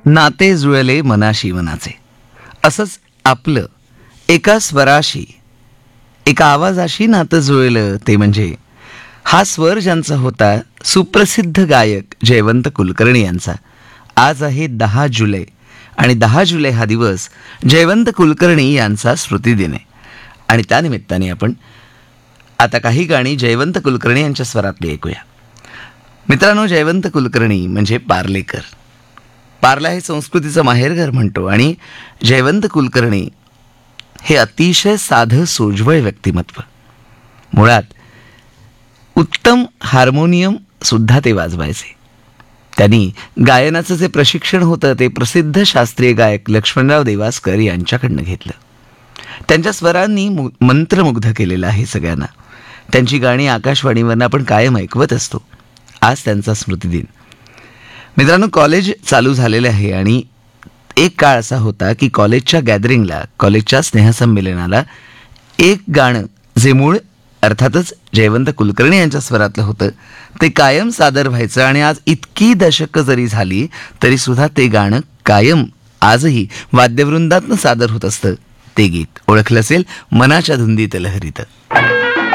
नाते जुळले मनाशी मनाचे. असंच आपलं एका स्वराशी, एका आवाजाशी नातं जुळलं ते म्हणजे हा स्वर ज्यांचा होता सुप्रसिद्ध गायक जयवंत कुलकर्णी यांचा. आज आहे 10 जुलै आणि 10 जुलै हा दिवस जयवंत कुलकर्णी यांचा स्मृतिदिन आहे. आणि त्यानिमित्ताने आपण आता काही गाणी जयवंत कुलकर्णी यांच्या स्वरातली ऐकूया. मित्रांनो, जयवंत कुलकर्णी म्हणजे पार्लेकर. पार्ला हे संस्कृतीचं माहेरघर म्हणतो आणि जयवंत कुलकर्णी हे अतिशय साधं सोज्वळ व्यक्तिमत्व. मुळात उत्तम हार्मोनियम सुद्धा ते वाजवायचे. त्यांनी गायनाचं जे प्रशिक्षण होतं ते प्रसिद्ध शास्त्रीय गायक लक्ष्मणराव देवास्कर यांच्याकडनं घेतलं. त्यांच्या स्वरांनी मंत्रमुग्ध केलेलं आहे सगळ्यांना. त्यांची गाणी आकाशवाणीवरनं आपण कायम ऐकवत असतो. आज त्यांचा स्मृतिदिन. मित्रांनो, कॉलेज चालू झालेलं आहे आणि एक काळ असा होता की कॉलेजच्या गॅदरिंगला, कॉलेजच्या स्नेहसंमेलनाला एक गाणं जे मूळ अर्थातच जयवंत कुलकर्णी यांच्या स्वरातलं होतं ते कायम सादर व्हायचं. आणि आज इतकी दशकं जरी झाली तरी सुद्धा ते गाणं कायम आजही वाद्यवृंदातनं सादर होत असतं. ते गीत ओळखलं असेल, मनाच्या धुंदीत लहरीत.